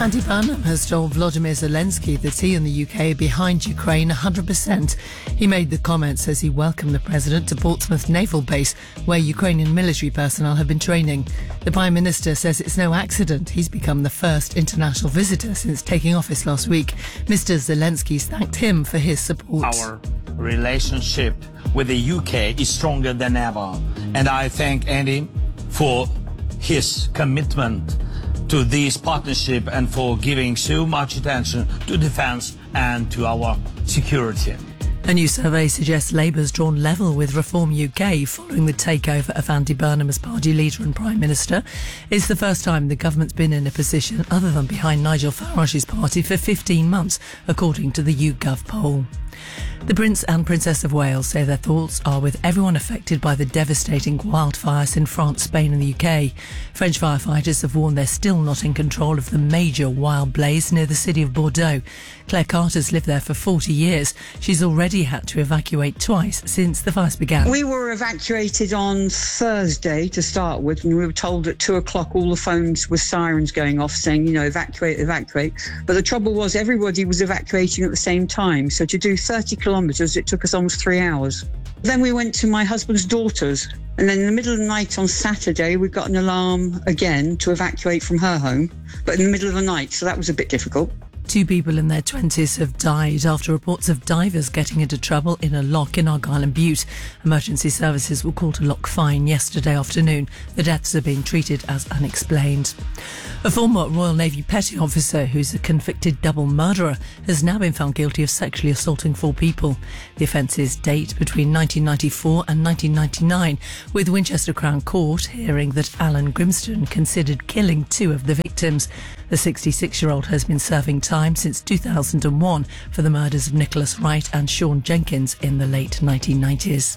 Andy Burnham has told Volodymyr Zelensky that he and the UK are behind Ukraine 100%. He made the comments as he welcomed the president to Portsmouth Naval Base, where Ukrainian military personnel have been training. The Prime Minister says it's no accident he's become the first international visitor since taking office last week. Mr. Zelensky thanked him for his support. Our relationship with the UK is stronger than ever, and I thank Andy for his commitment to this partnership and for giving so much attention to defence and to our security. A new survey suggests Labour's drawn level with Reform UK following the takeover of Andy Burnham as party leader and Prime Minister. It's the first time the government's been in a position other than behind Nigel Farage's party for 15 months, according to the YouGov poll. The Prince and Princess of Wales say their thoughts are with everyone affected by the devastating wildfires in France, Spain and the UK. French firefighters have warned they're still not in control of the major wild blaze near the city of Bordeaux. Claire Carter's lived there for 40 years. She's already had to evacuate twice since the fires began. We were evacuated on Thursday to start with, and we were told at 2 o'clock all the phones with sirens going off saying, evacuate, evacuate. But the trouble was everybody was evacuating at the same time. So to do 30 kilometres, it took us almost 3 hours. Then we went to my husband's daughter's. And then in the middle of the night on Saturday, we got an alarm again to evacuate from her home, but in the middle of the night. So that was a bit difficult. 2 people in their 20s have died after reports of divers getting into trouble in a lock in Argyll and Bute. Emergency services were called to Loch Fyne yesterday afternoon. The deaths are being treated as unexplained. A former Royal Navy petty officer who's a convicted double murderer has now been found guilty of sexually assaulting 4 people. The offences date between 1994 and 1999, with Winchester Crown Court hearing that Alan Grimston considered killing 2 of the victims. The 66-year-old has been serving time since 2001 for the murders of Nicholas Wright and Sean Jenkins in the late 1990s.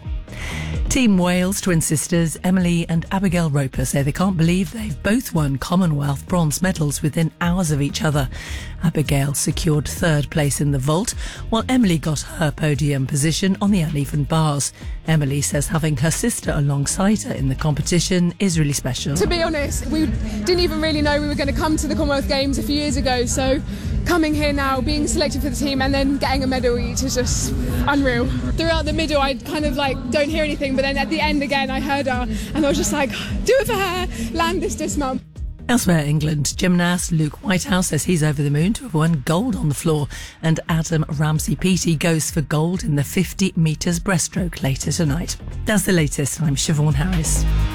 Team Wales twin sisters Emily and Abigail Roper say they can't believe they've both won Commonwealth bronze medals within hours of each other. Abigail secured 3rd place in the vault, while Emily got her podium position on the uneven bars. Emily says having her sister alongside her in the competition is really special. To be honest, we didn't even really know we were going to come to the Commonwealth Games a few years ago, so coming here now, being selected for the team and then getting a medal each is just unreal. Throughout the middle I kind of don't hear anything, but then at the end again I heard her and I was just like, do it for her, land this dismount. Elsewhere, England gymnast Luke Whitehouse says he's over the moon to have won gold on the floor, and Adam Ramsey-Peaty goes for gold in the 50 metres breaststroke later tonight. That's the latest. I'm Siobhan Harris.